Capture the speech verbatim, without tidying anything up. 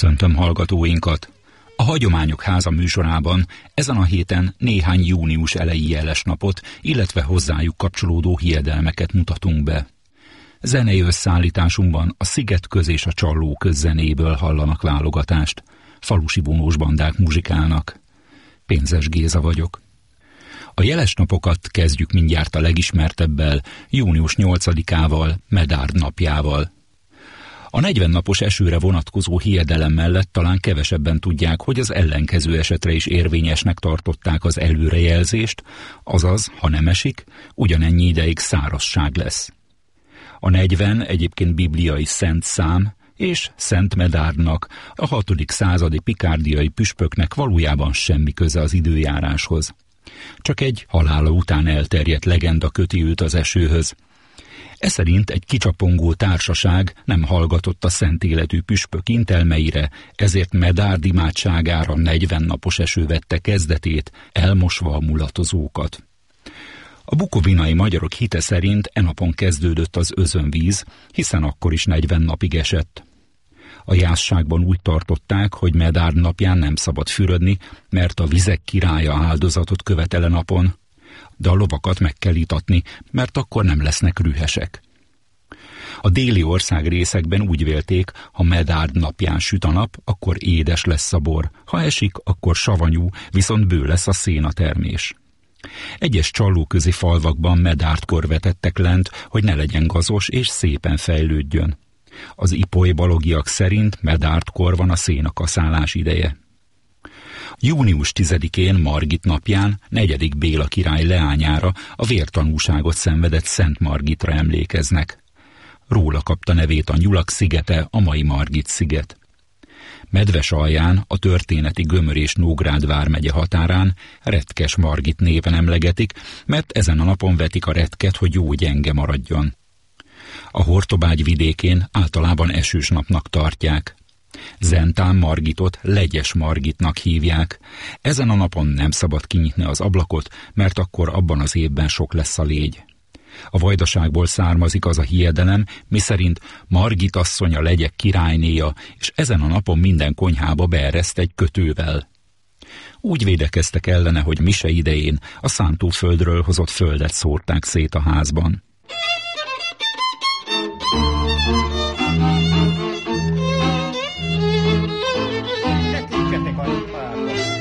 Köszöntöm hallgatóinkat! A Hagyományok Háza műsorában ezen a héten néhány június eleji jelesnapot, illetve hozzájuk kapcsolódó hiedelmeket mutatunk be. Zenei összeállításunkban a Szigetköz és a Csallóköz zenéből hallanak válogatást. Falusi vonós bandák muzsikálnak. Pénzes Géza vagyok. A jelesnapokat kezdjük mindjárt a legismertebbel, június nyolcadikával, Medárd napjával. A negyven napos esőre vonatkozó hiedelem mellett talán kevesebben tudják, hogy az ellenkező esetre is érvényesnek tartották az előrejelzést, azaz, ha nem esik, ugyanennyi ideig szárazság lesz. A negyven egyébként bibliai szent szám, és Szent Medárdnak, a hatodik századi pikárdiai püspöknek valójában semmi köze az időjáráshoz. Csak egy halála után elterjedt legenda köti őt az esőhöz. Eszerint egy kicsapongó társaság nem hallgatott a szent életű püspök intelmeire, ezért Medárd imádságára negyven napos eső vette kezdetét, elmosva a mulatozókat. A bukovinai magyarok hite szerint e napon kezdődött az özönvíz, hiszen akkor is negyven napig esett. A jászságban úgy tartották, hogy Medárd napján nem szabad fürödni, mert a vizek királya áldozatot követele napon, de a lovakat meg kell itatni, mert akkor nem lesznek rühesek. A déli ország részekben úgy vélték, ha Medárd napján süt a nap, akkor édes lesz a bor, ha esik, akkor savanyú, viszont bő lesz a szénatermés. Egyes csallóközi falvakban Medárdkor vetettek lent, hogy ne legyen gazos és szépen fejlődjön. Az ipoly-balogiak szerint Medárdkor van a szénakaszálás ideje. Június tizedikén Margit napján negyedik Béla király leányára, a vértanúságot szenvedett Szent Margitra emlékeznek. Róla kapta nevét a Nyulak szigete, a mai Margit-sziget. Medvesalján, a történeti Gömör és Nógrád vármegye határán Retkes Margit néven emlegetik, mert ezen a napon vetik a retket, hogy jó gyenge maradjon. A Hortobágy vidékén általában esős napnak tartják. Zentán Margitot Legyes Margitnak hívják. Ezen a napon nem szabad kinyitni az ablakot, mert akkor abban az évben sok lesz a légy. A vajdaságból származik az a hiedelem, miszerint Margit asszony a legyek királynéja, és ezen a napon minden konyhába beereszt egy kötővel. Úgy védekeztek ellene, hogy mise idején a szántóföldről hozott földet szórták szét a házban.